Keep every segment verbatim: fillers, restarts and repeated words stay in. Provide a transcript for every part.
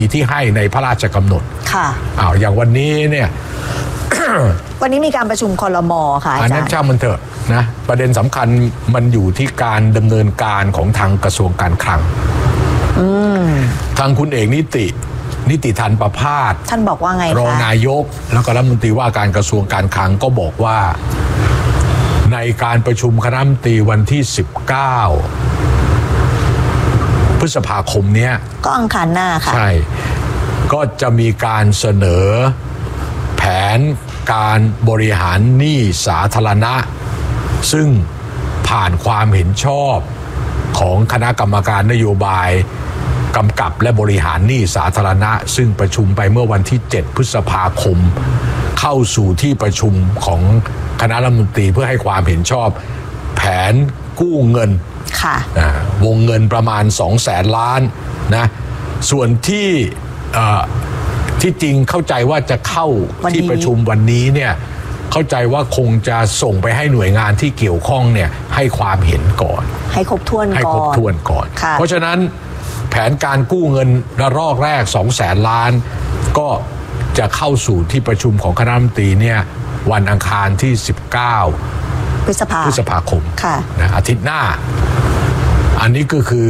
ที่ให้ในพระราชกำหนดค่ะอ้าวอย่างวันนี้เนี่ยวันนี้มีการประชุมครม.ค่ะอาจารย์อันนั้นช่างมันเถอะนะประเด็นสำคัญมันอยู่ที่การดำเนินการของทางกระทรวงการคลังทางคุณเอกนิตินิติธันประภาสท่านบอกว่าไงคะรองนายกแล้วก็รัฐมนตรีว่าการกระทรวงการคลังก็บอกว่าในการประชุมคณะรัฐมนตรีวันที่สิบเก้าพฤษภาคมเนี้ยก็อังคารหน้าค่ะใช่ก็จะมีการเสนอแผนการบริหารหนี้สาธารณะซึ่งผ่านความเห็นชอบของคณะกรรมการนโยบายกำกับและบริหารหนี้สาธารณะซึ่งประชุมไปเมื่อวันที่เจ็ดพฤษภาคมเข้าสู่ที่ประชุมของคณะรัฐมนตรีเพื่อให้ความเห็นชอบแผนกู้เงินค่ะวงเงินประมาณสองแสนล้านนะส่วนที่ที่จริงเข้าใจว่าจะเข้าที่ประชุมวันนี้เนี่ยเข้าใจว่าคงจะส่งไปให้หน่วยงานที่เกี่ยวข้องเนี่ยให้ความเห็นก่อนให้ครบถ้วนก่อนให้ครบถ้วนก่อนเพราะฉะนั้นแผนการกู้เงินระลอกแรกสองแสนล้านก็จะเข้าสู่ที่ประชุมของคณะรัฐมนตรีเนี่ยวันอังคารที่สิบเก้าพฤษภาพฤษภาคมนะอาทิตย์หน้าอันนี้ก็คือ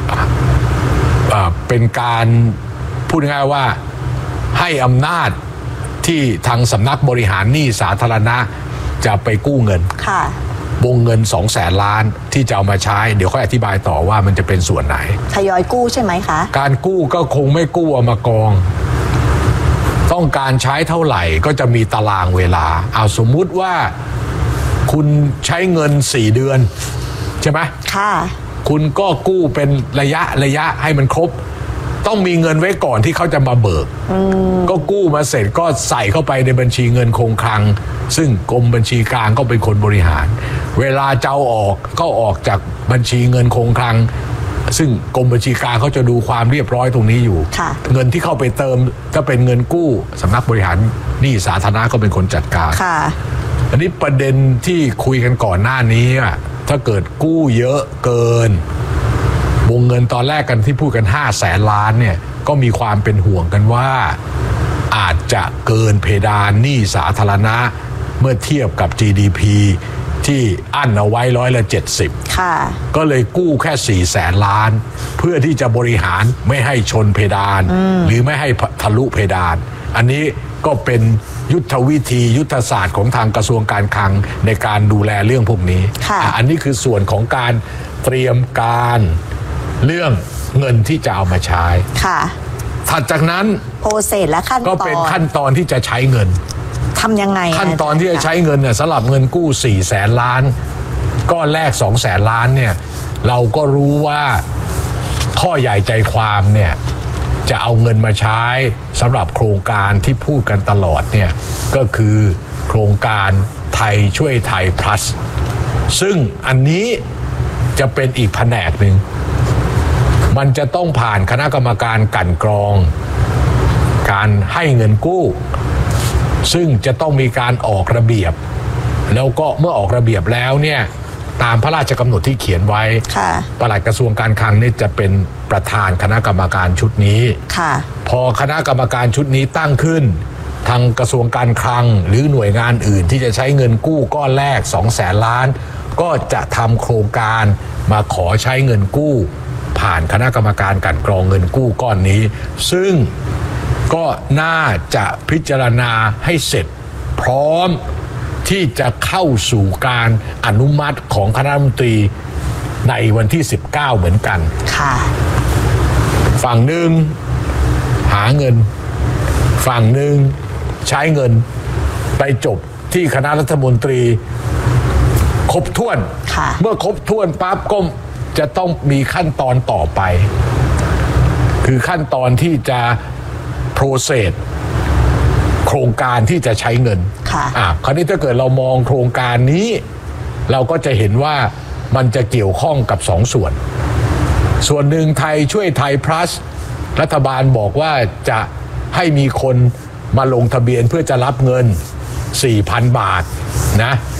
เป็นการพูดง่ายๆว่าให้อำนาจที่ทางสำนักบริหารหนี้สาธารณะจะไปกู้เงินวงเงินสองแสนล้านที่จะเอามาใช้เดี๋ยวค่อยอธิบายต่อว่ามันจะเป็นส่วนไหนทยอยกู้ใช่ไหมคะการกู้ก็คงไม่กู้เอามากองต้องการใช้เท่าไหร่ก็จะมีตารางเวลาเอาสมมุติว่าคุณใช้เงินสี่เดือนใช่ไหมค่ะคุณก็กู้เป็นระยะระยะให้มันครบต้องมีเงินไว้ก่อนที่เขาจะมาเบิกก็กู้มาเสร็จก็ใส่เข้าไปในบัญชีเงินคงคลังซึ่งกรมบัญชีกลางก็เป็นคนบริหารเวลาจะเอาออกก็ออกจากบัญชีเงินคงคลังซึ่งกรมบัญชีกลางเขาจะดูความเรียบร้อยตรงนี้อยู่เงินที่เข้าไปเติมถ้าเป็นเงินกู้สำนักบริหารหนี้สาธารณะก็เป็นคนจัดการอันนี้ประเด็นที่คุยกันก่อนหน้านี้ถ้าเกิดกู้เยอะเกินวงเงินตอนแรกกันที่พูดกันห้าแสนล้านเนี่ยก็มีความเป็นห่วงกันว่าอาจจะเกินเพดานหนี้สาธารณะเมื่อเทียบกับ จี ดี พี ที่อั้นเอาไว้ร้อยละเจ็ดสิบก็เลยกู้แค่สี่แสนล้านเพื่อที่จะบริหารไม่ให้ชนเพดานหรือไม่ให้ทะลุเพดานอันนี้ก็เป็นยุทธวิธียุทธศาสตร์ของทางกระทรวงการคลังในการดูแลเรื่องพวกนี้อันนี้คือส่วนของการเตรียมการเรื่องเงินที่จะเอามาใช้ค่ะถัดจากนั้นโปรเซสและขั้นตอนก็เป็นขั้นตอนที่จะใช้เงินทำยังไงขั้นตอนที่จะใช้เงินเนี่ยสำหรับเงินกู้สี่แสนล้านก้อนแรกสองแสนล้านเนี่ยเราก็รู้ว่าข้อใหญ่ใจความเนี่ยจะเอาเงินมาใช้สำหรับโครงการที่พูดกันตลอดเนี่ยก็คือโครงการไทยช่วยไทย plus ซึ่งอันนี้จะเป็นอีกแผนกหนึ่งมันจะต้องผ่านคณะกรรมการกลั่นกรองการให้เงินกู้ซึ่งจะต้องมีการออกระเบียบแล้วก็เมื่อออกระเบียบแล้วเนี่ยตามพระราชกำหนดที่เขียนไว้ปลัดกระทรวงการคลังนี่จะเป็นประธานคณะกรรมการชุดนี้พอคณะกรรมการชุดนี้ตั้งขึ้นทางกระทรวงการคลังหรือหน่วยงานอื่นที่จะใช้เงินกู้ก้อนแรกสองแสนล้านก็จะทำโครงการมาขอใช้เงินกู้ผ่านคณะกรรมการกลั่นกรองเงินกู้ก้อนนี้ซึ่งก็น่าจะพิจารณาให้เสร็จพร้อมที่จะเข้าสู่การอนุมัติของคณะรัฐมนตรีในวันที่สิบเก้าเหมือนกันค่ะฝั่งหนึ่งหาเงินฝั่งหนึ่งใช้เงินไปจบที่คณะรัฐมนตรีครบถ้วนเมื่อครบถ้วนปั๊บก็จะต้องมีขั้นตอนต่อไปคือขั้นตอนที่จะโปรเซสโครงการที่จะใช้เงินอ่ะคราวนี้ถ้าเกิดเรามองโครงการนี้เราก็จะเห็นว่ามันจะเกี่ยวข้องกับสองส่วนส่วนหนึ่งไทยช่วยไทย plus รัฐบาลบอกว่าจะให้มีคนมาลงทะเบียนเพื่อจะรับเงิน สี่พัน บาทนะ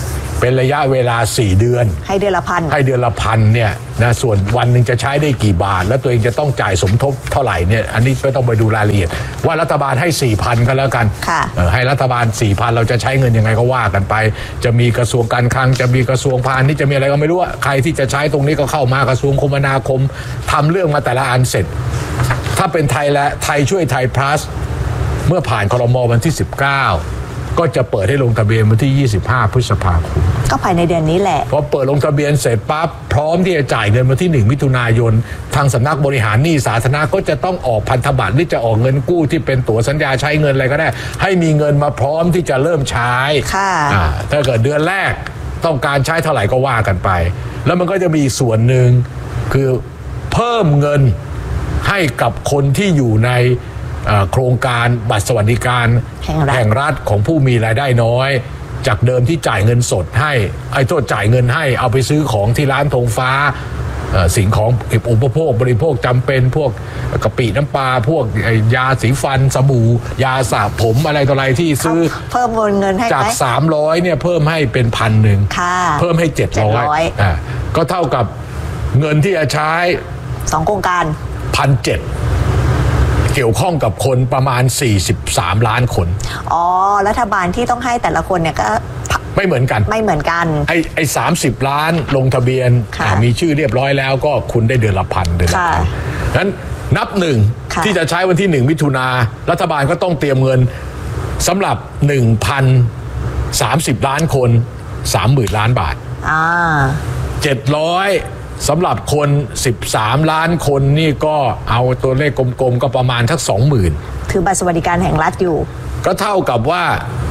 เป็นระยะเวลาสี่เดือนให้เดือนละพันให้เดือนละพันเนี่ยนะส่วนวันหนึ่งจะใช้ได้กี่บาทแล้วตัวเองจะต้องจ่ายสมทบเท่าไหร่เนี่ยอันนี้ก็ต้องไปดูรายละเอียดว่ารัฐบาลให้ สี่พัน ก็แล้วกันให้รัฐบาล สี่พัน เราจะใช้เงินยังไงก็ว่ากันไปจะมีกระทรวงการคลังจะมีกระทรวงพาณิชย์จะมีอะไรก็ไม่รู้ใครที่จะใช้ตรงนี้ก็เข้ามากระทรวงคมนาคมทำเรื่องมาแต่ละอันเสร็จถ้าเป็นไทยและไทยช่วยไทย plus เมื่อผ่านครม.วันที่สิบเก้าก็จะเปิดให้ลงทะเบียนวันที่ยี่สิบห้าพฤษภาคมก็ภายในเดือนนี้แหละพอเปิดลงทะเบียนเสร็จปั๊บพร้อมที่จะจ่ายเงินวันที่หนึ่งมิถุนายนทางสำนักบริหารหนี้สาธารณะก็จะต้องออกพันธบัตรที่จะออกเงินกู้ที่เป็นตั๋วสัญญาใช้เงินอะไรก็ได้ให้มีเงินมาพร้อมที่จะเริ่มใช้ค่ะถ้าเกิดเดือนแรกต้องการใช้เท่าไหร่ก็ว่ากันไปแล้วมันก็จะมีส่วนหนึ่งคือเพิ่มเงินให้กับคนที่อยู่ในโครงการบัตรสวัสดิการแห่งรัฐของผู้มีรายได้น้อยจากเดิมที่จ่ายเงินสดให้ไอ้โทษจ่ายเงินให้เอาไปซื้อของที่ร้านธงฟ้าสิ่งของอุปโภคบริโภคจำเป็นพวกกะปิน้ำปลาพวกยาสีฟันสบู่ยาสระผมอะไรต่ออะไรที่ซื้อเพิ่มเงินให้จากสามร้อยเนี่ยเพิ่มให้เป็นพันหนึ่งเพิ่มให้เจ็ดร้อยก็เท่ากับเงินที่จะใช้สองโครงการพันเจ็ดเกี่ยวข้องกับคนประมาณสี่สิบสามล้านคนอ๋อรัฐบาลที่ต้องให้แต่ละคนเนี่ยก็ไม่เหมือนกันไม่เหมือนกันไอ้ไอ้สามสิบล้านลงทะเบียนมีชื่อเรียบร้อยแล้วก็คุณได้เดือนละพันเดือนละพันนั้นนับหนึ่งที่จะใช้วันที่หนึ่งมิถุนารัฐบาลก็ต้องเตรียมเงินสำหรับ หนึ่งพันสามสิบ ล้านคน สามหมื่น ล้านบาทอ่าเจ็ดร้อยสำหรับคนสิบสามล้านคนนี่ก็เอาตัวเลขกลมๆก็ประมาณทัก สองหมื่นถือบัตรสวัสดิการแห่งรัฐอยู่ก็เท่ากับว่า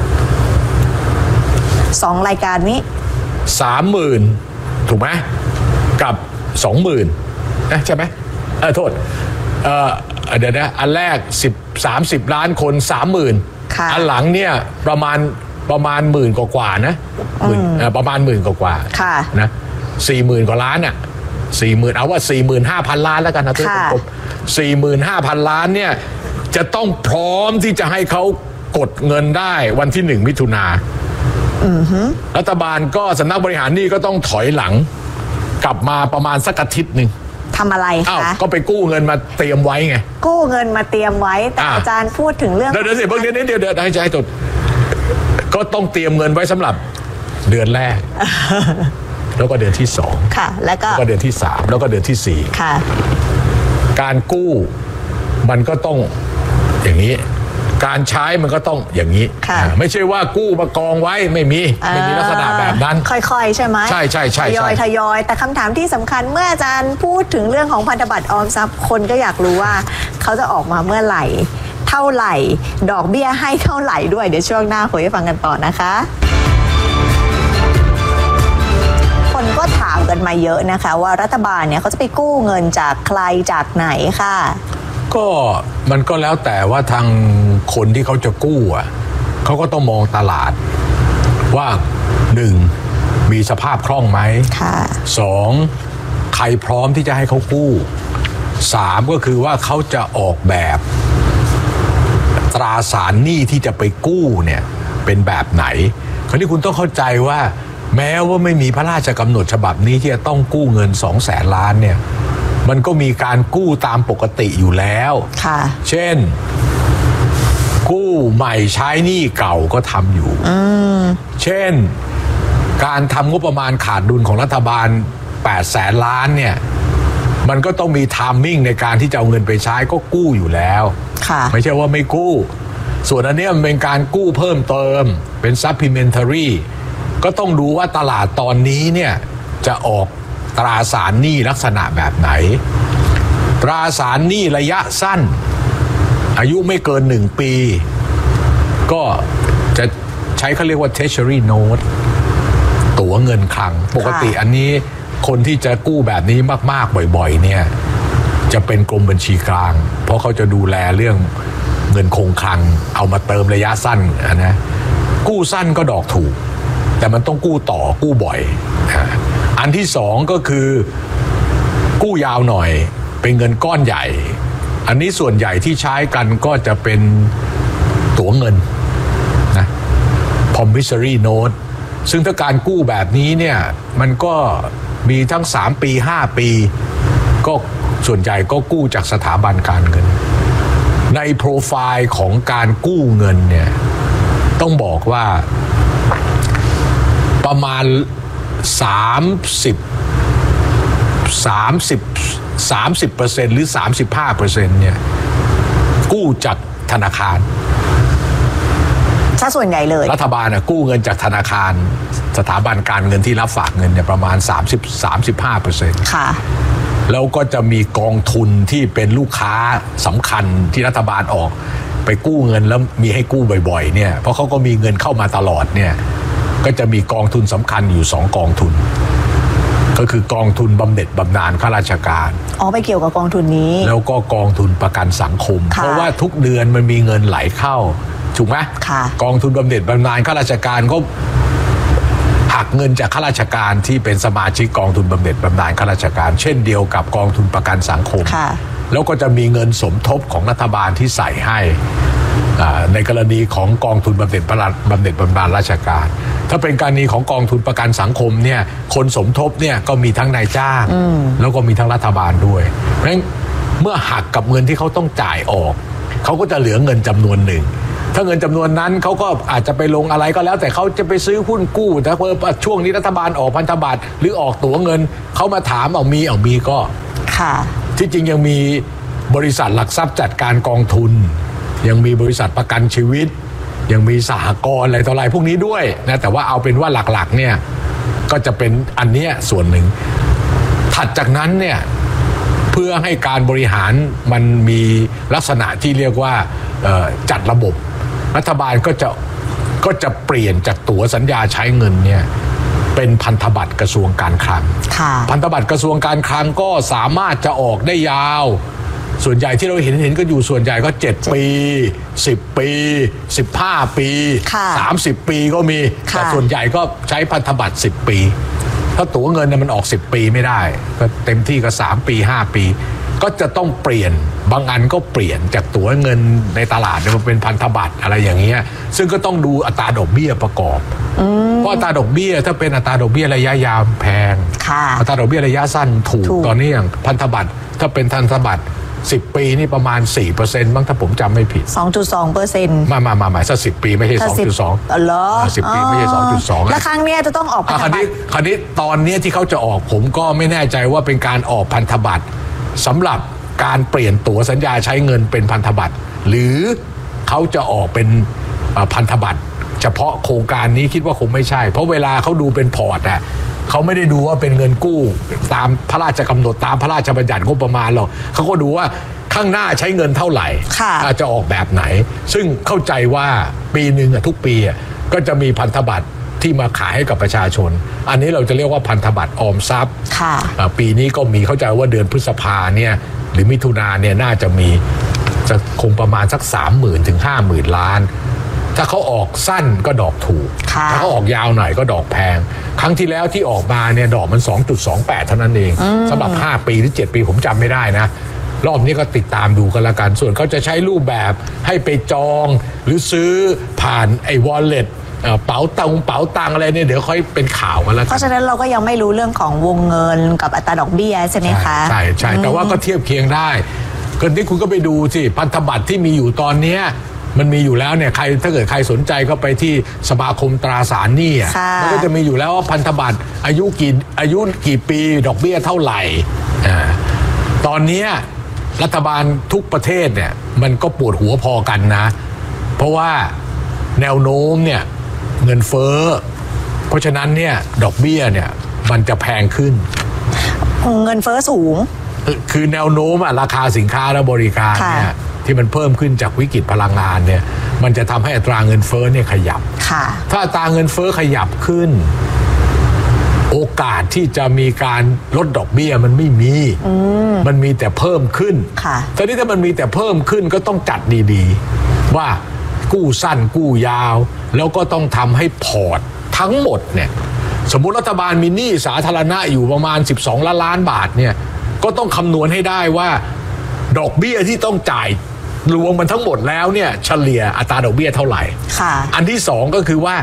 สองรายการนี้สามหมื่น ถูกไหมกับ สองหมื่น นะใช่ไหมเออโทษเออเดี๋ยวนะอันแรกสิบ สามสิบ ล้านคน สามหมื่น อันหลังเนี่ยประมาณประมาณหมื่นกว่าๆนะหมื่นประมาณหมื่นกว่าๆนะสี่หมื่นกว่าล้านอ่ะสี่หมื่นเอาว่าสี่หมื่นห้าพันล้านแล้วกันนะทุกคนสี่หมื่นห้าพันล้านเนี่ยจะต้องพร้อมที่จะให้เขากดเงินได้วันที่หนึ่งมิถุนารัฐบาลก็สำนักบริหารหนี้ก็ต้องถอยหลังกลับมาประมาณสักอาทิตย์หนึ่งทำอะไรคะก็ไปกู้เงินมาเตรียมไว้ไงกู้เงินมาเตรียมไว้แต่อาจารย์พูดถึงเรื่องเดี๋ยวเดี๋ยวเพิ่งเดี๋ยวเดี๋ยวเดี๋ยวให้ใจตดก็ต้องเตรียมเงินไว้สำหรับเดือนแรกแล้วก็เดือนที่สองค่ะแล้วก็เดือนที่สามแล้วก็เดือนที่สี่ค่ะการกู้มันก็ต้องอย่างนี้การใช้มันก็ต้องอย่างนี้ไม่ใช่ว่ากู้มากองไว้ไม่มีไม่มีลักษณะแบบนั้นค่อยๆใช่ไหมใช่ใช่ใช่ทยอยทยอยแต่คำถามที่สำคัญเมื่ออาจารย์พูดถึงเรื่องของพันธบัตรออมทรัพย์คนก็อยากรู้ว่าเขาจะออกมาเมื่อไหร่เท่าไหร่ดอกเบี้ยให้เท่าไหร่ด้วยเดี๋ยวช่วงหน้าคุยให้ฟังกันต่อนะคะคนก็ถามกันมาเยอะนะคะว่ารัฐบาลเนี่ยเขาจะไปกู้เงินจากใครจากไหนค่ะก็มันก็แล้วแต่ว่าทางคนที่เขาจะกู้อ่ะเขาก็ต้องมองตลาดว่าหนึ่งมีสภาพคล่องไหมสองใครพร้อมที่จะให้เขากู้สามก็คือว่าเขาจะออกแบบตราสารหนี้ที่จะไปกู้เนี่ยเป็นแบบไหนคราวนี้คุณต้องเข้าใจว่าแม้ว่าไม่มีพระราชกำหนดฉบับนี้ที่จะต้องกู้เงินสองแสนล้านเนี่ยมันก็มีการกู้ตามปกติอยู่แล้วค่ะเช่นกู้ใหม่ใช้หนี้เก่าก็ทำอยู่เช่นการทำงบประมาณขาดดุลของรัฐบาลแปดแสนล้านเนี่ยมันก็ต้องมีไทมิ่งในการที่จะเอาเงินไปใช้ก็กู้อยู่แล้วค่ะไม่ใช่ว่าไม่กู้ส่วนอันนี้มันเป็นการกู้เพิ่มเติมเป็น supplementary ก็ต้องดูว่าตลาดตอนนี้เนี่ยจะออกตราสารหนี้ลักษณะแบบไหนตราสารหนี้ระยะสั้นอายุไม่เกินหนึ่งปีก็จะใช้เขาเรียกว่า treasury note ตั๋วเงินคลังปกติอันนี้คนที่จะกู้แบบนี้มากๆบ่อยๆเนี่ยจะเป็นกรมบัญชีกลางเพราะเขาจะดูแลเรื่องเงินคงคลังเอามาเติมระยะสั้นนะกู้สั้นก็ดอกถูกแต่มันต้องกู้ต่อกู้บ่อยอันที่สองก็คือกู้ยาวหน่อยเป็นเงินก้อนใหญ่อันนี้ส่วนใหญ่ที่ใช้กันก็จะเป็นตั๋วเงินนะ promissory note ซึ่งถ้าการกู้แบบนี้เนี่ยมันก็มีทั้งสามปีห้าปีก็ส่วนใหญ่ก็กู้จากสถาบันการเงินในโปรไฟล์ของการกู้เงินเนี่ยต้องบอกว่าประมาณสามสิบ สามสิบ สามสิบเปอร์เซ็นต์หรือ สามสิบห้าเปอร์เซ็นต์ เนี่ยกู้จากธนาคารถ้าส่วนใหญ่เลยรัฐบาลนะกู้เงินจากธนาคารสถาบันการเงินที่รับฝากเงินเนี่ยประมาณ สามสิบ สามสิบห้าเปอร์เซ็นต์ค่ะแล้วก็จะมีกองทุนที่เป็นลูกค้าสำคัญที่รัฐบาลออกไปกู้เงินแล้วมีให้กู้บ่อยๆเนี่ยเพราะเขาก็มีเงินเข้ามาตลอดเนี่ยก็จะมีกองทุนสำคัญอยู่สองกองทุนก็คือกองทุนบำเหน็จบำนาญข้าราชการอ๋อไปเกี่ยวกับกองทุนนี้แล้วก็กองทุนประกันสังคมเพราะว่าทุกเดือนมันมีเงินไหลเข้าถูกไหมกองทุนบำเหน็จบำนาญข้าราชการก็หักเงินจากข้าราชการที่เป็นสมาชิกกองทุนบำเหน็จบำนาญข้าราชการเช่นเดียวกับกองทุนประกันสังคมแล้วก็จะมีเงินสมทบของรัฐบาลที่ใส่ให้ในกรณีของกองทุนบำเหน็จบำเหน็จบำนาญราชการถ้าเป็นกรณีของกองทุนประกันสังคมเนี่ยคนสมทบเนี่ยก็มีทั้งนายจ้างแล้วก็มีทั้งรัฐบาลด้วยเพราะฉะนั้นเมื่อหักกับเงินที่เขาต้องจ่ายออกเขาก็จะเหลือเงินจำนวนหนึ่งถ้าเงินจำนวนนั้นเขาก็อาจจะไปลงอะไรก็แล้วแต่เขาจะไปซื้อหุ้นกู้แต่พอช่วงนี้รัฐบาลออกพันธบัตรหรือออกตั๋วเงินเขามาถามเอามีเอามีก็ค่ะที่จริงยังมีบริษัทหลักทรัพย์จัดการกองทุนยังมีบริษัทประกันชีวิตยังมีสหกรณ์อะไรต่ออะไรพวกนี้ด้วยนะแต่ว่าเอาเป็นว่าหลักๆเนี่ยก็จะเป็นอันเนี้ยส่วนหนึ่งถัดจากนั้นเนี่ยเพื่อให้การบริหารมันมีลักษณะที่เรียกว่าจัดระบบรัฐบาลก็จะก็จะเปลี่ยนจากตั๋วสัญญาใช้เงินเนี่ยเป็นพันธบัตรกระทรวงการคลังพันธบัตรกระทรวงการคลังก็สามารถจะออกได้ยาวส่วนใหญ่ที่เราเห็นเห็นก็อยู่ส่วนใหญ่ก็เจ็ดปีสิบปีสิบห้าปีสามสิบปีก็มีแต่ส่วนใหญ่ก็ใช้พันธบัตรสิบปีถ้าตั๋วเงินเนี่ยมันออกสิบปีไม่ได้ก็เต็มที่ก็สามปีห้าปีก็จะต้องเปลี่ยนบางอันก็เปลี่ยนจากตั๋วเงินในตลาดมาเป็นพันธบัตรอะไรอย่างเงี้ยซึ่งก็ต้องดูอัตราดอกเบี้ยประกอบเพราะอัตราดอกเบี้ยถ้าเป็นอัตราดอกเบี้ยระยะยาวแพงอัตราดอกเบี้ยระยะสั้นถูกตอนนี้อย่างพันธบัตรถ้าเป็นพันธบัตรสิบปีนี่ประมาณ สี่เปอร์เซ็นต์ บ้างถ้าผมจำไม่ผิดสองจุดสองเปอร์เซ็นต์มามามาหมายสักสิบปีไม่ใช่ สองจุดสองอ๋อเหรอสิบปีไม่ใช่ สองจุดสองแล้วครั้งเนี้ยจะต้องออกพันธบัตรคราวนี้คราวนี้ตอนนี้ที่เขาจะออกผมก็ไม่แน่ใจว่าเป็นการออกพันธบัตรสำหรับการเปลี่ยนตั๋วสัญญาใช้เงินเป็นพันธบัตรหรือเขาจะออกเป็นพันธบัตรเฉพาะโครงการนี้คิดว่าคงไม่ใช่เพราะเวลาเขาดูเป็นพอร์ตอะเขาไม่ได้ดูว่าเป็นเงินกู้ตามพระราชกำหนดตามพระราชบัญญัติงบประมาณหรอกเขาก็ดูว่าข้างหน้าใช้เงินเท่าไหร่จะออกแบบไหนซึ่งเข้าใจว่าปีหนึ่งทุกปีก็จะมีพันธบัตรที่มาขายให้กับประชาชนอันนี้เราจะเรียกว่าพันธบัตรออมทรัพย์ปีนี้ก็มีเข้าใจว่าเดือนพฤษภาเนี่ยหรือมิถุนาเนี่ยน่าจะมีจะคงประมาณสักสามหมื่นถึงห้าหมื่นล้านถ้าเขาออกสั้นก็ดอกถูกถ้าเขาออกยาวหน่อยก็ดอกแพงครั้งที่แล้วที่ออกมาเนี่ยดอกมัน สองจุดสองแปด เท่านั้นเองสำหรับห้าปีหรือเจ็ดปีผมจำไม่ได้นะรอบนี้ก็ติดตามดูกันละกันส่วนเขาจะใช้รูปแบบให้ไปจองหรือซื้อผ่านไอ้ wallet เป๋าตังเป๋าตังอะไรเนี่ยเดี๋ยวค่อยเป็นข่าวกันแล้วเพราะฉะนั้นเราก็ยังไม่รู้เรื่องของวงเงินกับอัตราดอกเบี้ยใช่ไหมคะใช่ใช่แต่ว่าก็เทียบเคียงได้คนที่คุณก็ไปดูสิพันธบัตรที่มีอยู่ตอนนี้มันมีอยู่แล้วเนี่ยใครถ้าเกิดใครสนใจก็ไปที่สมาคมตราสารหนี้อ่ะมันก็จะมีอยู่แล้วว่าพันธบัตรอายุกี่อายุกี่ปีดอกเบี้ยเท่าไหร่อ่าตอนนี้รัฐบาลทุกประเทศเนี่ยมันก็ปวดหัวพอกันนะเพราะว่าแนวโน้มเนี่ยเงินเฟ้อเพราะฉะนั้นเนี่ยดอกเบี้ยเนี่ยมันจะแพงขึ้นเงินเฟ้อสูงคือแนวโน้มอะราคาสินค้าและบริการเนี่ยที่มันเพิ่มขึ้นจากวิกฤตพลังงานเนี่ยมันจะทำให้อัตราเงินเฟ้อเนี่ยขยับถ้าอัตราเงินเฟ้อขยับขึ้นโอกาสที่จะมีการลดดอกเบี้ยมันไม่มีมันมีแต่เพิ่มขึ้นตอนนี้ถ้ามันมีแต่เพิ่มขึ้นก็ต้องจัดดีๆว่ากู้สั้นกู้ยาวแล้วก็ต้องทำให้พอร์ตทั้งหมดเนี่ยสมมุติรัฐบาลมีหนี้สาธารณะอยู่ประมาณสิบสองล้านล้านบาทเนี่ยก็ต้องคำนวณให้ได้ว่าดอกเบี้ยที่ต้องจ่ายรวมมันทั้งหมดแล้วเนี่ยเฉลี่ยอัตราดอกเบี้ยเท่าไหร่อันที่สองก็คือว่า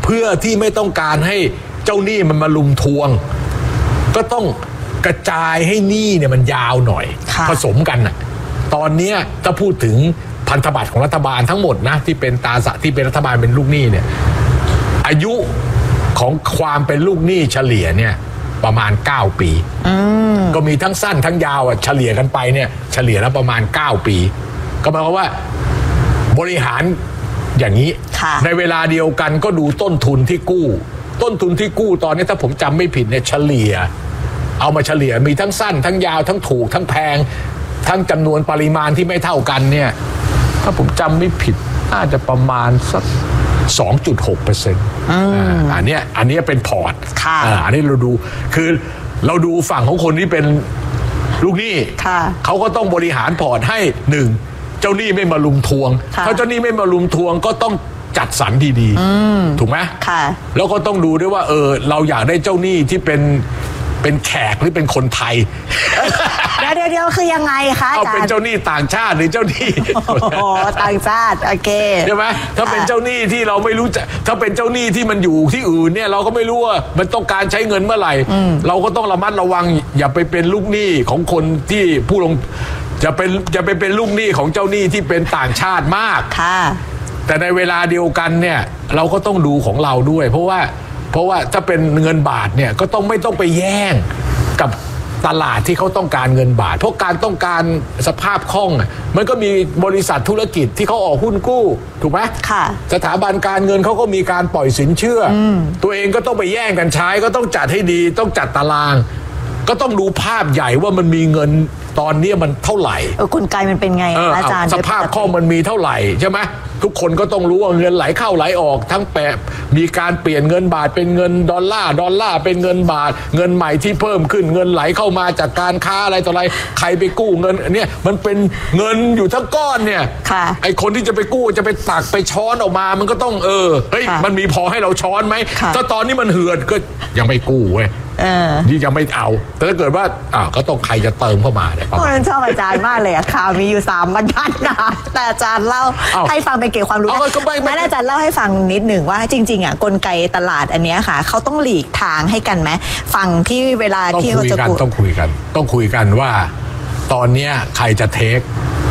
เพื่อที่ไม่ต้องการให้เจ้าหนี้มันมาลุมทวงก็ต้องกระจายให้หนี้เนี่ยมันยาวหน่อยผสมกันน่ะตอนนี้ถ้าพูดถึงพันธบัตรของรัฐบาลทั้งหมดนะที่เป็นตราสารที่เป็นรัฐบาลเป็นลูกหนี้เนี่ยอายุของความเป็นลูกหนี้เฉลี่ยเนี่ยประมาณเก้าปีก็มีทั้งสั้นทั้งยาวอ่ะเฉลี่ยกันไปเนี่ยเฉลี่ยแล้วประมาณเก้าปีก็หมายความว่าบริหารอย่างนี้ในเวลาเดียวกันก็ดูต้นทุนที่กู้ต้นทุนที่กู้ตอนนี้ถ้าผมจำไม่ผิดเนี่ยเฉลี่ยเอามาเฉลี่ยมีทั้งสั้นทั้งยาวทั้งถูกทั้งแพงทั้งจำนวนปริมาณที่ไม่เท่ากันเนี่ยถ้าผมจำไม่ผิดน่าจะประมาณสัก สองจุดหกเปอร์เซ็นต์ อันนี้อันนี้เป็นพอร์ตอันนี้เราดูคือเราดูฝั่งของคนที่เป็นลูกหนี้เขาก็ต้องบริหารพอร์ตให้หนึ่งเจ้าหนี้ไม่มาลุมทวงถ้าเจ้าหนี้ไม่มาลุมทวงก็ต้องจัดสรรดีๆถูกไหมแล้วก็ต้องดูด้วยว่าเออเราอยากได้เจ้าหนี้ที่เป็นเป็นแขกหรือเป็นคนไทยเดี๋ยวเดี๋ยวคือยังไงคะอาจารย์เอาเป็นเจ้าหนี้ต่างชาติหรือเจ้าหนี้โอ้ต่างชาติโอเคใช่ไหมถ้าเป็นเจ้าหนี้ที่เราไม่รู้จะถ้าเป็นเจ้าหนี้ที่มันอยู่ที่อื่นเนี่ยเราก็ไม่รู้ว่ามันต้องการใช้เงินเมื่อไหร่เราก็ต้องระมัดระวังอย่าไปเป็นลูกหนี้ของคนที่ผู้ลงจะเป็นจะไปเป็นลูกหนี้ของเจ้าหนี้ที่เป็นต่างชาติมากค่ะแต่ในเวลาเดียวกันเนี่ยเราก็ต้องดูของเราด้วยเพราะว่าเพราะว่าถ้าเป็นเงินบาทเนี่ยก็ต้องไม่ต้องไปแย่งกับตลาดที่เขาต้องการเงินบาทเพราะการต้องการสภาพคล่องมันก็มีบริษัทธุรกิจที่เขาออกหุ้นกู้ถูกไหมค่ะสถาบันการเงินเขาก็มีการปล่อยสินเชื่อตัวเองก็ต้องไปแย่งกันใช้ก็ต้องจัดให้ดีต้องจัดตารางก็ต้องดูภาพใหญ่ว่ามันมีเงินตอนนี้มันเท่าไหร่เออกลไกมันเป็นไงอาจารย์สภาพคล่องมันมีเท่าไหร่ใช่ไหมทุกคนก็ต้องรู้ว่าเงินไหลเข้าไหลออกทั้งแปะมีการเปลี่ยนเงินบาทเป็นเงินดอลลาร์ดอลลาร์เป็นเงินบาทเงินใหม่ที่เพิ่มขึ้นเงินไหลเข้ามาจากการค้าอะไรต่ออะไรใครไปกู้เงินเนี่ยมันเป็นเงินอยู่ทั้งก้อนเนี่ยไอคนที่จะไปกู้จะไปตักไปช้อนออกมามันก็ต้องเออเฮ้ยมันมีพอให้เราช้อนไหมถ้าตอนนี้มันเหือดก็ยังไม่กู้เว้ยนี่ยังไม่เอาแต่ถ้าเกิดว่าอ้าวก็ต้องใครจะเติมเข้ามาเนี่ยผมชอบอาจารย์มากเลยข่าวมีอยู่สามบรรทัดนะแต่อาจารย์เล่าให้ฟังเป็นเกี่ยวความรู้งั้นอาจารย์เล่าให้ฟังนิดหนึ่งว่าจริงๆอ่ะกลไกตลาดอันนี้ค่ะเขาต้องหลีกทางให้กันไหมฝั่งที่เวลาที่เขาจะต้องคุยกันต้องคุยกันว่าตอนนี้ใครจะเทค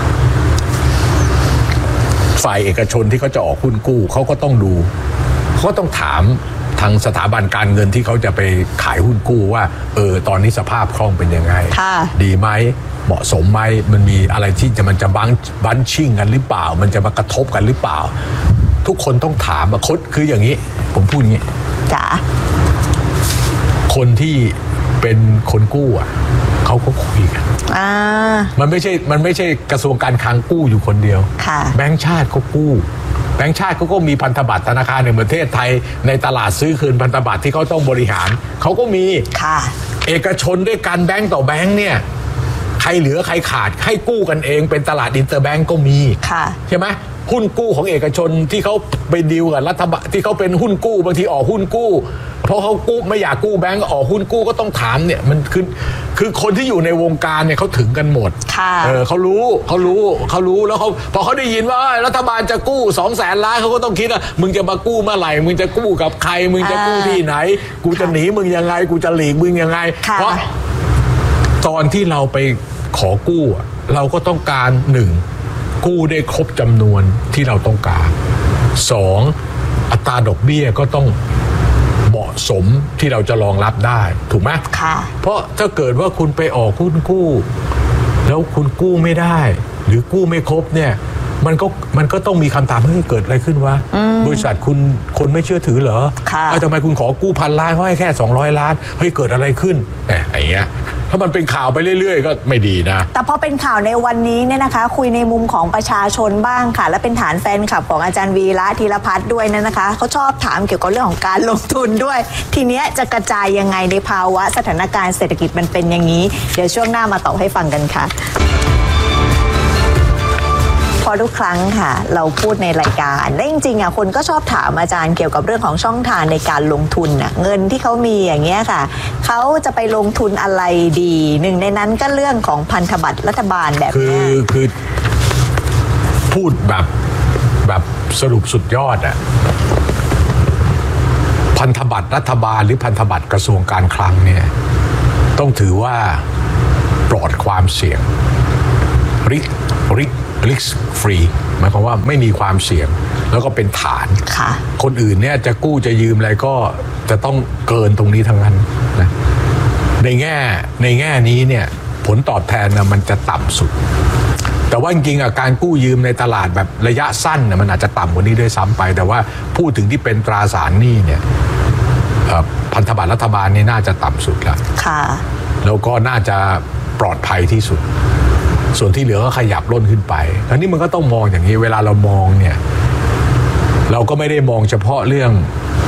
ฝ่ายเอกชนที่เขาจะออกหุ้นกู้เขาก็ต้องดูเขาต้องถามทางสถาบันการเงินที่เขาจะไปขายหุ้นกู้ว่าเออตอนนี้สภาพคล่องเป็นยังไงดีไหมเหมาะสมไหมมันมีอะไรที่จะมันจะบังบันชิ่งกันหรือเปล่ามันจะมากระทบกันหรือเปล่าทุกคนต้องถามคดคืออย่างนี้ผมพูดอย่างนี้จ๋าคนที่เป็นคนกู้อ่ะเขาก็คุยกันมันไม่ใช่มันไม่ใช่กระทรวงการคลังกู้อยู่คนเดียวแบงก์ชาติก็กู้แบงก์ชาติเขาก็มีพันธบัตรธนาคารแห่งประเทศไทยในตลาดซื้อคืนพันธบัตรที่เขาต้องบริหารเขาก็มีเอกชนด้วยกันแบงก์ต่อแบงก์เนี่ยใครเหลือใครขาดให้กู้กันเองเป็นตลาดอินเตอร์แบงก์ก็มีใช่ไหมหุ้นกู้ของเอกชนที่เขาไปดีลกับรัฐบาลที่เขาเป็นหุ้นกู้บางทีออกหุ้นกู้เพราะเขากู้ไม่อยากกู้แบงก์ออกหุ้นกู้ก็ต้องถามเนี่ยมันคือคือคนที่อยู่ในวงการเนี่ยเขาถึงกันหมดเออเขารู้เขารู้เขารู้แล้วเขาพอเขาได้ยินว่ารัฐบาลจะกู้สองแสนล้านเขาก็ต้องคิดว่ามึงจะมากู้เมื่อไหร่มึงจะกู้กับใครมึงจะกู้ที่ไหนกูจะหนีมึงยังไงกูจะหลีกมึงยังไงเพราะตอนที่เราไปขอกู้เราก็ต้องการหนึ่งกู้ได้ครบจำนวนที่เราต้องการสองอัตราดอกเบี้ยก็ต้องเหมาะสมที่เราจะรองรับได้ถูกไหมค่ะเพราะถ้าเกิดว่าคุณไปออกหุ้นกู้แล้วคุณกู้ไม่ได้หรือกู้ไม่ครบเนี่ยมันก็มันก็ต้องมีคำถามให้เกิดอะไรขึ้นวะบริษัทคุณคนไม่เชื่อถือเหรอทำไมคุณขอกู้พันล้านเขาให้แค่สองร้อยล้านเฮ้ยเกิดอะไรขึ้นแหมอย่างเงี้ยถ้ามันเป็นข่าวไปเรื่อยๆก็ไม่ดีนะแต่พอเป็นข่าวในวันนี้เนี่ยนะคะคุยในมุมของประชาชนบ้างค่ะและเป็นฐานแฟนคลับของอาจารย์วีระธีรพัฒน์ด้วยนั่นนะคะเขาชอบถามเกี่ยวกับเรื่องของการลงทุนด้วยทีเนี้ยจะกระจายยังไงในภาวะสถานการณ์เศรษฐกิจมันเป็นอย่างนี้เดี๋ยวช่วงหน้ามาตอบให้ฟังกันค่ะพอทุกครั้งค่ะเราพูดในรายการและจริงๆอ่ะคนก็ชอบถามอาจารย์เกี่ยวกับเรื่องของช่องทางในการลงทุนน่ะเงินที่เขามีอย่างเงี้ยค่ะเขาจะไปลงทุนอะไรดีหนึ่งในนั้นก็เรื่องของพันธบัตรรัฐบาลแบบนี้คือคือพูดแบบแบบสรุปสุดยอดอ่ะพันธบัตรรัฐบาลหรือพันธบัตรกระทรวงการคลังเนี่ยต้องถือว่าปลอดความเสี่ยง risk risk risk free หมายความว่าไม่มีความเสี่ยงแล้วก็เป็นฐานคนอื่นเนี่ยจะกู้จะยืมอะไรก็จะต้องเกินตรงนี้ทั้งนั้นนะในแง่ในแง่นี้เนี่ยผลตอบแทนนะมันจะต่ำสุดแต่ว่าจริงๆการกู้ยืมในตลาดแบบระยะสั้นนะมันอาจจะต่ำกว่านี้ด้วยซ้ำไปแต่ว่าพูดถึงที่เป็นตราสารหนี้เนี่ยพันธบัตรรัฐบาลนี่น่าจะต่ำสุดแล้วแล้วก็น่าจะปลอดภัยที่สุดส่วนที่เหลือก็ขยับล่นขึ้นไปอันนี้มันก็ต้องมองอย่างนี้เวลาเรามองเนี่ยเราก็ไม่ได้มองเฉพาะเรื่อง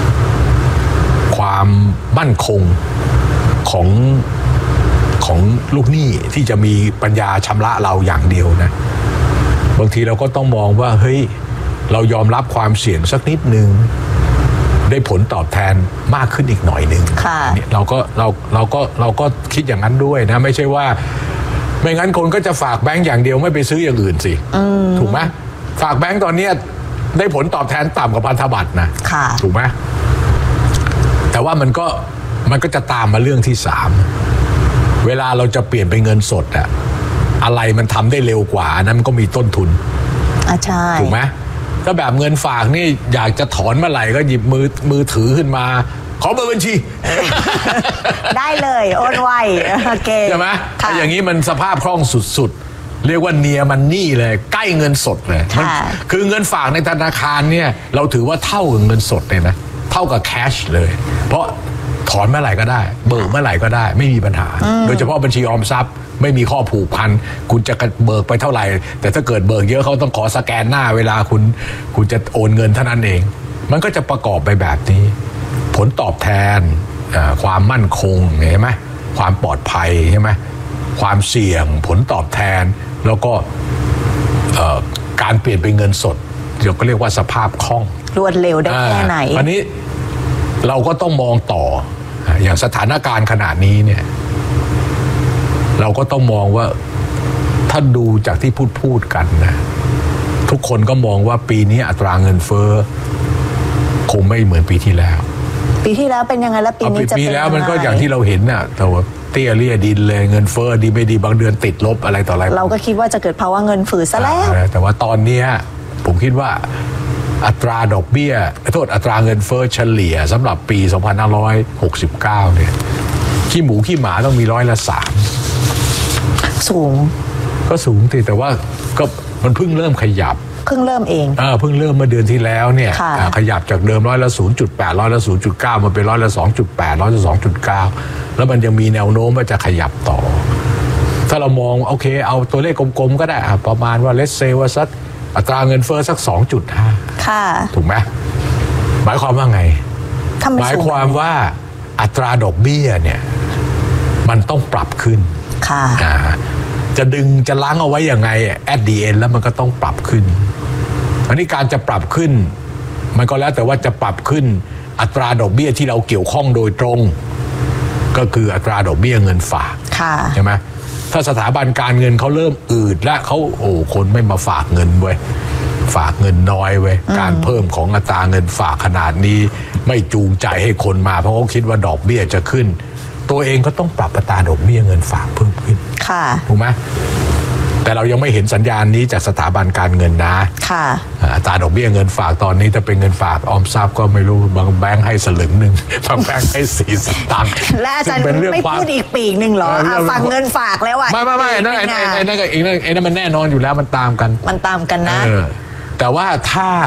ความมั่นคงของของลูกหนี้ที่จะมีปัญญาชำระเราอย่างเดียวนะบางทีเราก็ต้องมองว่าเฮ้ยเรายอมรับความเสี่ยงสักนิดนึงได้ผลตอบแทนมากขึ้นอีกหน่อยนึงเราก็เราเราก็เราก็คิดอย่างนั้นด้วยนะไม่ใช่ว่าไม่งั้นคนก็จะฝากแบงก์อย่างเดียวไม่ไปซื้ออย่างอื่นสิถูกไหมฝากแบงก์ตอนนี้ได้ผลตอบแทนต่ำกว่าพันธบัตรนะถูกไหมแต่ว่ามันก็มันก็จะตามมาเรื่องที่สามเวลาเราจะเปลี่ยนเป็นเงินสดอะอะไรมันทำได้เร็วกว่านั้นมันก็มีต้นทุนอ่ะใช่ถูกไหมถ้าแบบเงินฝากนี่อยากจะถอนเมื่อไหร่ก็หยิบมือมือถือขึ้นมาขอเบอร์บัญชีได้เลยโอนไวโอเคใช่ไหมถ้าอย่างนี้มันสภาพคล่องสุดๆเรียกว่าเนียมันนี่เลยใกล้เงินสดเลยคือเงินฝากในธนาคารเนี่ยเราถือว่าเท่ากับเงินสดเลยนะเท่ากับแคชเลยเพราะถอนเมื่อไหร่ก็ได้เบิกเมื่อไหร่ก็ได้ไม่มีปัญหาโดยเฉพาะบัญชีออมทรัพย์ไม่มีข้อผูกพันคุณจะเบิกไปเท่าไหร่แต่ถ้าเกิดเบิกเยอะเขาต้องขอสแกนหน้าเวลาคุณคุณจะโอนเงินเท่านั้นเองมันก็จะประกอบไปแบบนี้ผลตอบแทนความมั่นคงเห็นไหมความปลอดภัยใช่ไหมความเสี่ยงผลตอบแทนแล้วก็การเปลี่ยนเป็นเงินสดเราก็เรียกว่าสภาพคล่องรวดเร็วได้แค่ไหนอันนี้เราก็ต้องมองต่ออย่างสถานการณ์ขนาดนี้เนี่ยเราก็ต้องมองว่าถ้าดูจากที่พูดพูดกันนะทุกคนก็มองว่าปีนี้อัตราเงินเฟ้อคงไม่เหมือนปีที่แล้วปีที่แล้วเป็นยังไงแล้วปีนี้จะเป็นยังไงปีแล้วมันก็อย่างที่เราเห็นน่ะแต่ว่าเตี้ยเลี่ยดินเลยเงินเฟ้อดีไม่ดีบางเดือนติดลบอะไรต่ออะไรเราก็คิดว่าจะเกิดภาวะเงินฝืดซะแล้วแต่ว่าตอนนี้ผมคิดว่าอัตราดอกเบี้ยโทษอัตราเงินเฟ้อเฉลี่ยสำหรับปีสองพันห้าร้อยหกสิบเก้าเนี่ยขี้หมูขี้หมาต้องมีร้อยละสามสูงก็สูงแต่ว่าก็มันเพิ่งเริ่มขยับเพิ่งเริ่มเองเออเพิ่งเริ่มเมื่อเดือนที่แล้วเนี่ยขยับจากเดิมร้อยละศูนย์จุดแปดร้อยละศูนย์จุดเก้ามาเป็นร้อยละสองจุดแปดร้อยละสองจุดเก้าแล้วมันยังมีแนวโน้มว่าจะขยับต่อถ้าเรามองโอเคเอาตัวเลขกลมๆก็ได้ประมาณว่าเลสเซว่าสักอัตราเงินเฟ้อสัก สองจุดห้าค่ะถูกไหมหมายความว่าไงหมายความว่าอัตราดอกเบี้ยเนี่ยมันต้องปรับขึ้นค่ะจะดึงจะล้างเอาไว้ยังไง at the end แล้วมันก็ต้องปรับขึ้นอันนี้การจะปรับขึ้นมันก็แล้วแต่ว่าจะปรับขึ้นอัตราดอกเบี้ยที่เราเกี่ยวข้องโดยตรงก็คืออัตราดอกเบี้ยเงินฝากใช่ไหมถ้าสถาบันการเงินเขาเริ่มอืดและเขาโอ้คนไม่มาฝากเงินเว้ยฝากเงินน้อยเว้ยการเพิ่มของอัตราเงินฝากขนาดนี้ไม่จูงใจให้คนมาเพราะเขาคิดว่าดอกเบี้ยจะขึ้นตัวเองก็ต้องปรับอัตราดอกเบี้ยเงินฝากเพิ่มขึ้นถูกไหมแต่เรายังไม่เห็นสัญญาณนี้จากสถาบันการเงินนะอัตราดอกเบี้ยเงินฝากตอนนี้ถ้าเป็นเงินฝากออมทรัพย์ก็ไม่รู้บางแบงค์ให้สลึงหนึ่งบางแบงค์ให้สี่สตางค์และอาจารย์ไม่พูดอีกปีกหนึ่งหรอฝากเงินฝากแล้วอ่ะไม่ไม่ไม่นั่นไอ้ไอ้นั่นก็อีกนั่นไอ้นั่นมันแน่นอนอยู่แล้วมันตามกันมันตามกันนะแต่ว่าถ้า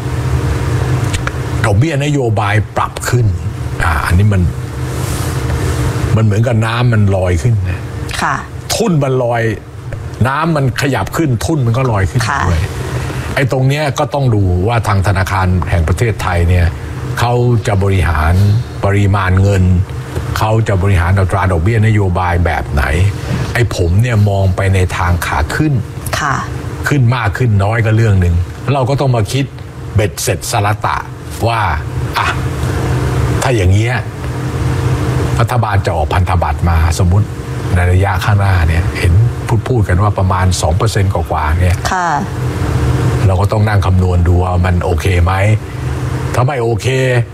ดอกเบี้ยนโยบายปรับขึ้นอ่าอันนี้มันมันเหมือนกับน้ำมันลอยขึ้นนะค่ะทุ่นมันลอยน้ำมันขยับขึ้นทุ่นมันก็ลอยขึ้นด้วยไอ้ตรงเนี้ยก็ต้องดูว่าทางธนาคารแห่งประเทศไทยเนี่ยเขาจะบริหารปริมาณเงินเขาจะบริหารอัตราดอกเบี้ยนโยบายแบบไหนไอ้ผมเนี่ยมองไปในทางขาขึ้นค่ะขึ้นมากขึ้นน้อยก็เรื่องหนึ่งเราก็ต้องมาคิดเบ็ดเสร็จสลัดตะว่าอ่ะถ้าอย่างเงี้ยรัฐบาลจะออกพันธบัตรมาสมมุติในระยะข้างหน้าเนี่ยเห็นพูดพูดกันว่าประมาณ สองเปอร์เซ็นต์ กว่าๆเนี่ยเราก็ต้องนั่งคำนวณดูว่ามันโอเคไหมถ้าไม่โอเค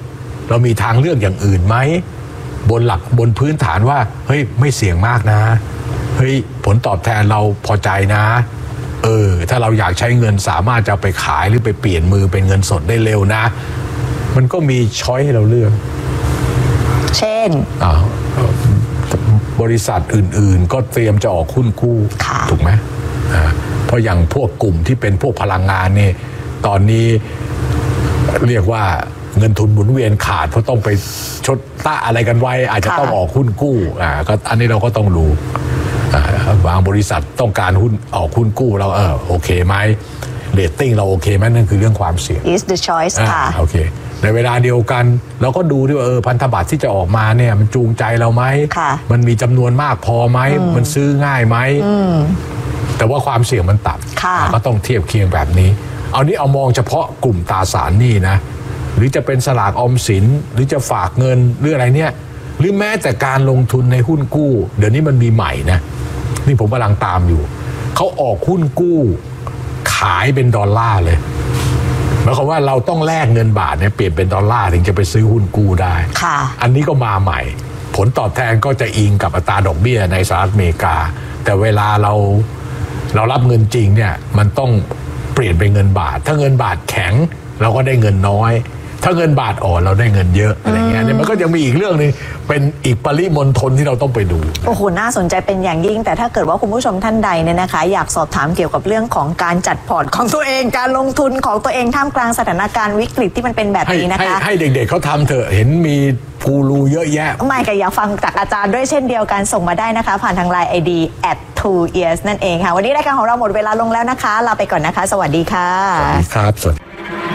เรามีทางเลือกอย่างอื่นไหมบนหลักบนพื้นฐานว่าเฮ้ยไม่เสี่ยงมากนะเฮ้ยผลตอบแทนเราพอใจนะเออถ้าเราอยากใช้เงินสามารถจะไปขายหรือไปเปลี่ยนมือเป็นเงินสดได้เร็วนะมันก็มีช้อยให้เราเลือกเช่นอ้าวบริษัทอื่นๆก็เตรียมจะออกหุ้นกู้ถูกไหมอ่าเพราะอย่างพวกกลุ่มที่เป็นพวกพลังงานนี่ตอนนี้เรียกว่าเงินทุนหมุนเวียนขาดเพราะต้องไปชดตะอะไรกันไว้อาจจะต้องออกหุ้นกู้อ่าก็อันนี้เราก็ต้องรู้บางบริษัทต้องการหุ้นออกหุ้นกู้เราเออโอเคไหมเรตติ้งเราโอเคไหมนั่นคือเรื่องความเสี่ยง is the choice ค่ะโอเคในเวลาเดียวกันเราก็ดูด้วยว่าเออพันธบัตรที่จะออกมาเนี่ยมันจูงใจเราไหมมันมีจำนวนมากพอไหมมันซื้อง่ายไหมแต่ว่าความเสี่ยงมันต่ำก็ต้องเทียบเคียงแบบนี้เอานี้เอามองเฉพาะกลุ่มตราสารหนี้นะหรือจะเป็นสลากออมสินหรือจะฝากเงินหรืออะไรเนี่ยหรือแม้แต่การลงทุนในหุ้นกู้เดี๋ยวนี้มันมีใหม่นะนี่ผมกำลังตามอยู่เขาออกหุ้นกู้ขายเป็นดอลลาร์เลยหมายความว่าเราต้องแลกเงินบาทเนี่ยเปลี่ยนเป็นดอลลาร์ถึงจะไปซื้อหุ้นกู้ได้อันนี้ก็มาใหม่ผลตอบแทนก็จะอิงกับอัตราดอกเบี้ยในสหรัฐอเมริกาแต่เวลาเราเรารับเงินจริงเนี่ยมันต้องเปลี่ยนเป็นเงินบาทถ้าเงินบาทแข็งเราก็ได้เงินน้อยถ้าเงินบาทอ่อนเราได้เงินเยอะอะไรเงี้ยเนี่ยมันก็ยังมีอีกเรื่องนึงเป็นอีกปริมณฑลที่เราต้องไปดูโอ้โหน่าสนใจเป็นอย่างยิ่งแต่ถ้าเกิดว่าคุณผู้ชมท่านใดเนี่ยนะคะอยากสอบถามเกี่ยวกับเรื่องของการจัดพอร์ตของตัวเองการลงทุนของตัวเองท่ามกลางสถานการณ์วิกฤตที่มันเป็นแบบนี้นะคะให้เด็กๆเขาทำเถอะเห็นมีกูรูเยอะแยะไม่ก็อยากฟังจากอาจารย์ด้วยเช่นเดียวกันส่งมาได้นะคะผ่านทางไลน์ ไอ ดี แอท ทู เอียร์ส นั่นเองค่ะวันนี้รายการของเราหมดเวลาลงแล้วนะคะลาไปก่อนนะคะสวัสดีค่ะสวัสดีครับสวัสดี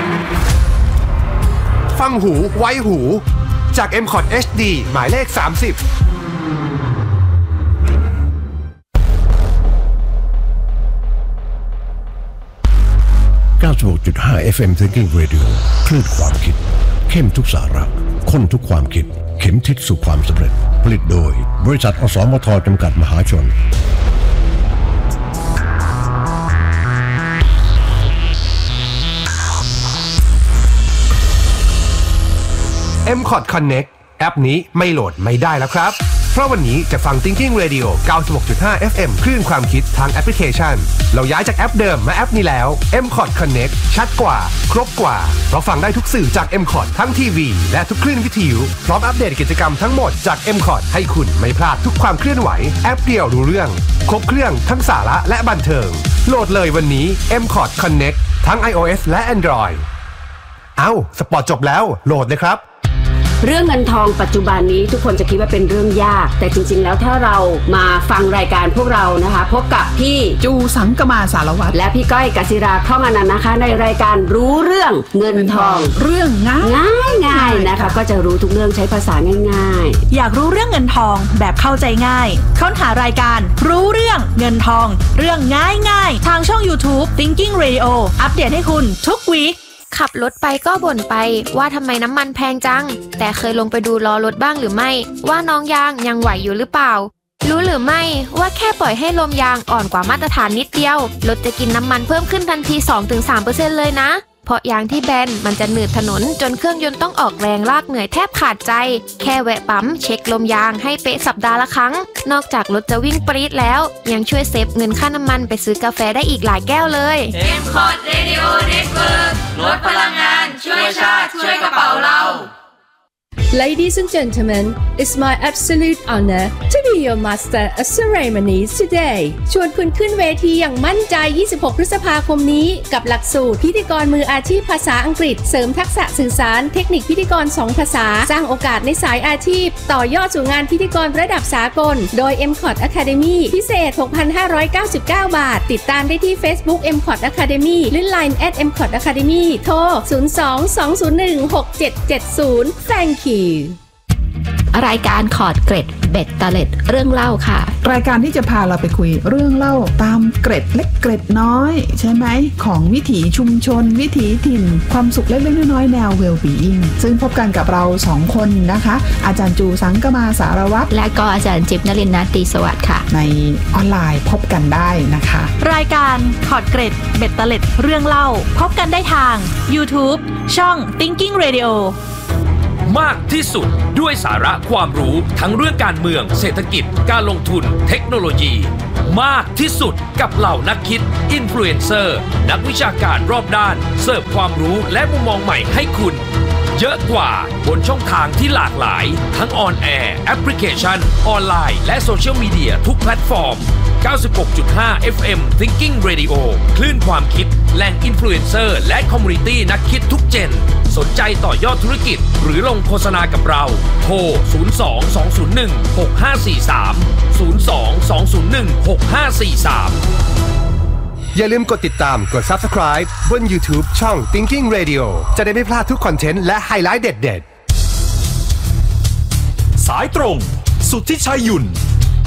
ฟังหูไว้หูจาก เอ็ม คอร์ด เอช ดี หมายเลขสามสิบเก้าสิบหกจุดห้า เอฟ เอ็ม Thinking Radio คลื่นความคิดเข้มทุกสาระข้นทุกความคิดเข็มทิศสู่ความสำเร็จผลิตโดยบริษัทอสมทจำกัดมหาชนเอ็ม คอร์ด Connect แอปนี้ไม่โหลดไม่ได้แล้วครับเพราะวันนี้จะฟัง Thinking Radio เก้าสิบหกจุดห้า เอฟ เอ็ม คลื่นความคิดทางแอปพลิเคชันเราย้ายจากแอปเดิมมาแอปนี้แล้ว เอ็ม คอร์ด Connect ชัดกว่าครบกว่าเพราะฟังได้ทุกสื่อจาก เอ็ม คอร์ด ทั้งทีวีและทุกคลื่นวิทยุพร้อมอัปเดตกิจกรรมทั้งหมดจาก เอ็ม คอร์ด ให้คุณไม่พลาดทุกความเคลื่อนไหวแอปเดียวรู้เรื่องครบเครื่องทั้งสาระและบันเทิงโหลดเลยวันนี้ เอ็ม คอร์ด Connect ทั้ง iOS และ Android เอ้าสปอร์ตจบแล้วโหลดเลยครับเรื่องเงินทองปัจจุบันนี้ทุกคนจะคิดว่าเป็นเรื่องยากแต่จริงๆแล้วถ้าเรามาฟังรายการพวกเรานะคะพบกับพี่จูสังกมาสารวัตรและพี่ก้อยกศิราคล่องอนันต์นะคะในรายการรู้เรื่องเงินทองเรื่องง่ายง่ายง่ายนะคะก็จะรู้ทุกเรื่องใช้ภาษาง่ายๆอยากรู้เรื่องเงินทองแบบเข้าใจง่ายค้นหารายการรู้เรื่องเงินทองเรื่องง่ายง่ายทางช่อง YouTube Thinking Radio อัปเดตให้คุณทุกวีคขับรถไปก็บ่นไปว่าทำไมน้ำมันแพงจังแต่เคยลงไปดูล้อรถบ้างหรือไม่ว่าน้องยางยังไหวอยู่หรือเปล่ารู้หรือไม่ว่าแค่ปล่อยให้ลมยางอ่อนกว่ามาตรฐานนิดเดียวรถจะกินน้ำมันเพิ่มขึ้นทันที สองถึงสามเปอร์เซ็นต์ เลยนะเพราะยางที่แบนมันจะหนืดถนนจนเครื่องยนต์ต้องออกแรงลากเหนื่อยแทบขาดใจแค่แวะปั๊มเช็คลมยางให้เป๊ะสัปดาห์ละครั้งนอกจากรถจะวิ่งปรี๊ดแล้วยังช่วยเซฟเงินค่าน้ำมันไปซื้อกาแฟได้อีกหลายแก้วเลยเอ็ม คอร์ด Radio Network ลดพลังงานช่วยชาติช่วยกระเป๋าเรา Ladies and gentlemen, it's my absolute honor to be your master of ceremonies today. ชวนคุณขึ้นเวทีอย่างมั่นใจยี่สิบหกพฤษภาคมนี้กับหลักสูตรพิธีกรมืออาชีพภาษาอังกฤษเสริมทักษะสื่อสารเทคนิคพิธีกรสองภาษาสร้างโอกาสในสายอาชีพต่อยอดสู่งานพิธีกรระดับสากลโดย เอ็ม คอร์ด Academy พิเศษ หกพันห้าร้อยเก้าสิบเก้า บาทติดตามได้ที่ Facebook เอ็ม คอร์ด Academy หรือ ไลน์ แอท เอ็ม คอร์ด Academy โทรศูนย์ สอง สอง ศูนย์ หนึ่ง หก เจ็ด เจ็ด ศูนย์ Thank you รายการคอร์ดเกร็ดเบ็ดเตล็ดเรื่องเล่าค่ะรายการที่จะพาเราไปคุยเรื่องเล่าตามเกร็ดเล็กเกร็ดน้อยใช่ไหมของวิถีชุมชนวิถีถิ่นความสุขเล็กๆน้อยๆแนว well-being ซึ่งพบกันกับเราสองคนนะคะอาจารย์จูสังกมาสารวัตรและก็อาจารย์จิ๊บนฤมล ตรีสวัสดิ์ค่ะในออนไลน์พบกันได้นะคะรายการคอร์ดเกร็ดเบ็ดเตล็ดเรื่องเล่าพบกันได้ทาง YouTube ช่อง Thinking Radio มากที่สุดด้วยสาระความรู้ทั้งเรื่องการเมืองเศรษฐกิจการลงทุนเทคโนโลยีมากที่สุดกับเหล่านักคิดอินฟลูเอนเซอร์นักวิชาการรอบด้านเสิร์ฟความรู้และมุมมองใหม่ให้คุณเยอะกว่าบนช่องทางที่หลากหลายทั้งออนแอร์แอปพลิเคชันออนไลน์และโซเชียลมีเดียทุกแพลตฟอร์ม เก้าสิบหกจุดห้า เอฟ เอ็ม Thinking Radio คลื่นความคิดแหล่งอินฟลูเอนเซอร์และคอมมูนิตี้นักคิดทุกเจนสนใจต่อยอดธุรกิจหรือลงโฆษณากับเราโทร ศูนย์ สอง สอง ศูนย์ หนึ่ง หก ห้า สี่ สาม ศูนย์ สอง สอง ศูนย์ หนึ่ง หก ห้า สี่ สามอย่าลืมกดติดตามกด Subscribe บน YouTube ช่อง Thinking Radio จะได้ไม่พลาดทุกคอนเทนต์และไฮไลท์เด็ดๆสายตรงสุทธิชัยหยุ่น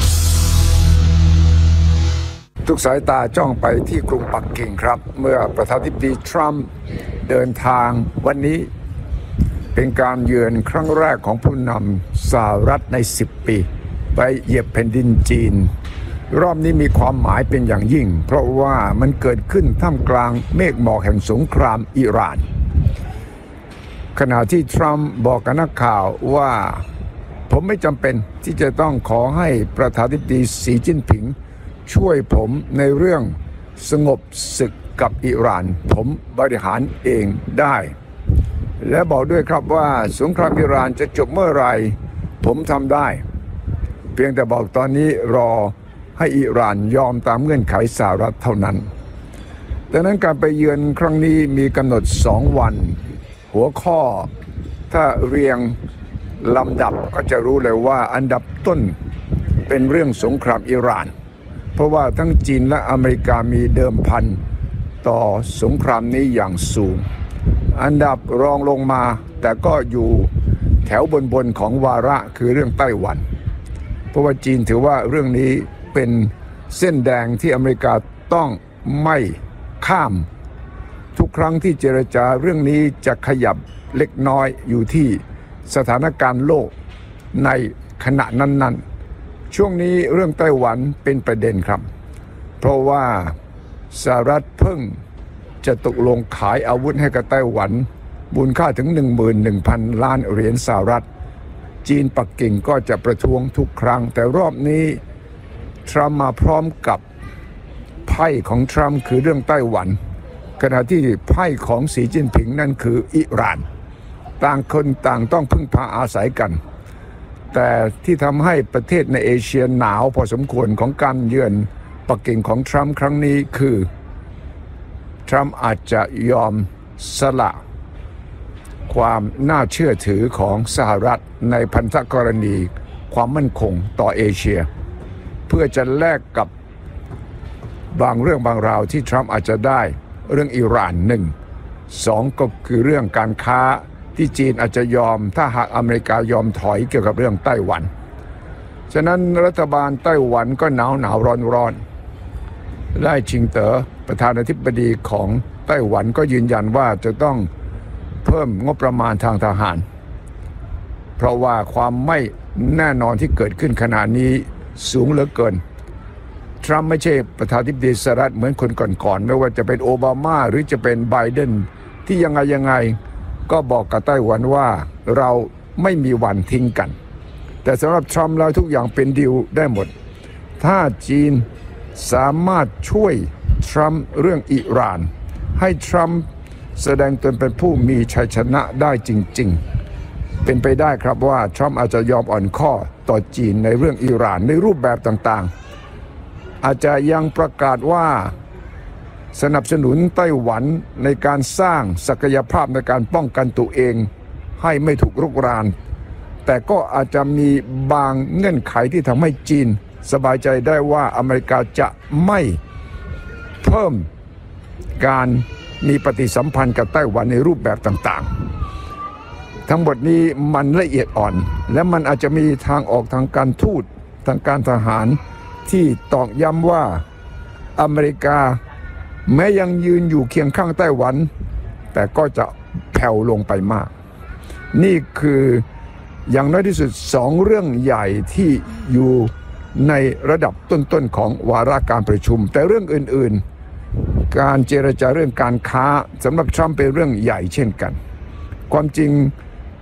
ทุกสายตาจ้องไปที่กรุงปักกิ่งครับเมื่อประธานาธิบดีทรัมป์เดินทางวันนี้เป็นการเยือนครั้งแรกของผู้นำสหรัฐในสิบปีไปเหยียบแผ่นดินจีนรอบนี้มีความหมายเป็นอย่างยิ่งเพราะว่ามันเกิดขึ้นท่ามกลางเมฆหมอกแห่งสงครามอิหร่านขณะที่ทรัมป์บอกกับนักข่าวว่าผมไม่จำเป็นที่จะต้องขอให้ประธานาธิบดีสีจิ้นผิงช่วยผมในเรื่องสงบศึกกับอิหร่านผมบริหารเองได้และบอกด้วยครับว่าสงครามอิหร่านจะจบเมื่อไหร่ผมทำได้เพียงแต่บอกตอนนี้รอให้อิหร่านยอมตามเงื่อนไขสหรัฐเท่านั้นดังนั้นการไปเยือนครั้งนี้มีกำหนดสองวันหัวข้อถ้าเรียงลำดับก็จะรู้เลยว่าอันดับต้นเป็นเรื่องสงครามอิหร่านเพราะว่าทั้งจีนและอเมริกามีเดิมพันต่อสงครามนี้อย่างสูงอันดับรองลงมาแต่ก็อยู่แถวบนๆของวาระคือเรื่องไต้หวันเพราะว่าจีนถือว่าเรื่องนี้เป็นเส้นแดงที่อเมริกาต้องไม่ข้ามทุกครั้งที่เจรจาเรื่องนี้จะขยับเล็กน้อยอยู่ที่สถานการณ์โลกในขณะนั้นๆช่วงนี้เรื่องไต้หวันเป็นประเด็นครับเพราะว่าสหรัฐเพิ่งจะตกลงขายอาวุธให้กับไต้หวันมูลค่าถึง หนึ่งหมื่นหนึ่งพัน ล้านเหรียญสหรัฐจีนปักกิ่งก็จะประท้วงทุกครั้งแต่รอบนี้ทรัมป์มาพร้อมกับไพ่ของทรัมป์คือเรื่องไต้หวันขณะที่ไพ่ของสีจิ้นผิงนั่นคืออิหร่านต่างคนต่างต้องพึ่งพาอาศัยกันแต่ที่ทำให้ประเทศในเอเชียหนาวพอสมควรของการเยือนปักกิ่งของทรัมป์ครั้งนี้คือทรัมป์อาจจะยอมสละความน่าเชื่อถือของสหรัฐในพันธกรณีความมั่นคงต่อเอเชียเพื่อจะแลกกับบางเรื่องบางราวที่ทรัมป์อาจจะได้เรื่องอิหร่านหนึ่งสองก็คือเรื่องการค้าที่จีนอาจจะยอมถ้าหากอเมริกายอมถอยเกี่ยวกับเรื่องไต้หวันฉะนั้นรัฐบาลไต้หวันก็หนาวหนาวร้อนร้อนไล่ชิงเต๋อประธานาธิบดีของไต้หวันก็ยืนยันว่าจะต้องเพิ่มงบประมาณทางทหารเพราะว่าความไม่แน่นอนที่เกิดขึ้นขณะนี้สูงเหลือเกินทรัมป์ไม่ใช่ประธานาธิบดีสหรัฐเหมือนคนก่อนๆไม่ว่าจะเป็นโอบามาหรือจะเป็นไบเดนที่ยังไงยังไงก็บอกกับไต้หวันว่าเราไม่มีวันทิ้งกันแต่สำหรับทรัมป์แล้วทุกอย่างเป็นดีลได้หมดถ้าจีนสามารถช่วยทรัมป์เรื่องอิหร่านให้ทรัมป์แสดงตนเป็นผู้มีชัยชนะได้จริงๆเป็นไปได้ครับว่าทรัมป์อาจจะยอมอ่อนข้อต่อจีนในเรื่องอิหร่านในรูปแบบต่างๆอาจจะยังประกาศว่าสนับสนุนไต้หวันในการสร้างศักยภาพในการป้องกันตัวเองให้ไม่ถูกรุกรานแต่ก็อาจจะมีบางเงื่อนไขที่ทำให้จีนสบายใจได้ว่าอเมริกาจะไม่เพิ่มการมีปฏิสัมพันธ์กับไต้หวันในรูปแบบต่างๆทั้งหมดนี้มันละเอียดอ่อนและมันอาจจะมีทางออกทางการทูตทางการทหารที่ตอกย้ำว่าอเมริกาแม้ยังยืนอยู่เคียงข้างไต้หวันแต่ก็จะแผ่วลงไปมากนี่คืออย่างน้อยที่สุดสองเรื่องใหญ่ที่อยู่ในระดับต้นๆของวาระการประชุมแต่เรื่องอื่นๆการเจรจาเรื่องการค้าสำหรับทรัมป์เป็นเรื่องใหญ่เช่นกันความจริง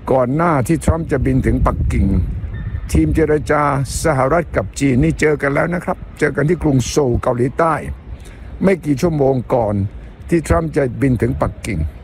ก่อนหน้าที่ทรัมป์จะบินถึงปักกิ่งทีมเจรจาสหรัฐกับจีนนี่เจอกันแล้วนะครับเจอกันที่กรุงโซลเกาหลีใต้ไม่กี่ชั่วโมงก่อนที่ทรัมป์จะบินถึงปักกิ่ง